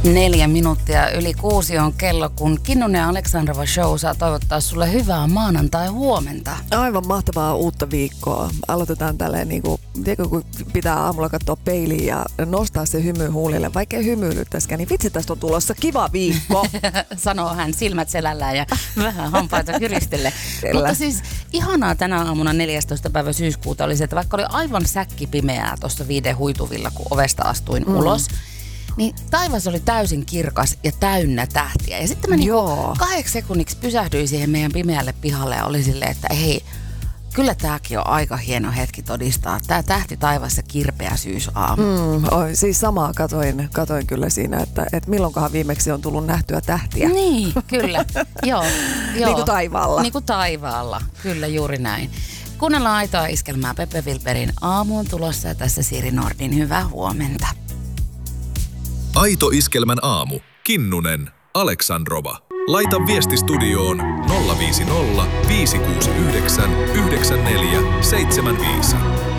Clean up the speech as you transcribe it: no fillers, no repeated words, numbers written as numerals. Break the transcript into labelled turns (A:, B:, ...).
A: 4 minuuttia yli 6 on kello, kun Kinnunen ja Aleksandrova show saa toivottaa sulle hyvää maanantai-huomenta.
B: Aivan mahtavaa uutta viikkoa. Aloitetaan tälleen tiedätkö, kun pitää aamulla katsoa peiliin ja nostaa se hymy huulille, vaikka ei hymyilyttäisikään, niin vitsi, tästä on tulossa kiva viikko.
A: Sanoo hän silmät selällään ja vähän hampaita kyristelle. Mutta siis ihanaa tänä aamuna 14. päivä syyskuuta oli se, että vaikka oli aivan säkkipimeää tuossa 5 huituvilla, kun ovesta astuin ulos, niin taivas oli täysin kirkas ja täynnä tähtiä. Ja sitten mä 2 sekunniksi pysähdyin siihen meidän pimeälle pihalle ja oli silleen, että hei, kyllä tääkin on aika hieno hetki todistaa. Tää tähti taivassa kirpeä syysaamu.
B: Siis samaa katoin kyllä siinä, että milloinkohan viimeksi on tullut nähtyä tähtiä.
A: Niin, kyllä. Joo.
B: Niin kuin taivaalla.
A: Niin kuin taivaalla, kyllä juuri näin. Kuunnellaan aitoa iskelmää Pepe Wilberin Aamu on tulossa ja tässä Siri Nordin hyvää huomenta.
C: Aito iskelmän aamu. Kinnunen, Aleksandrova. Laita viesti studioon 050 569 9475.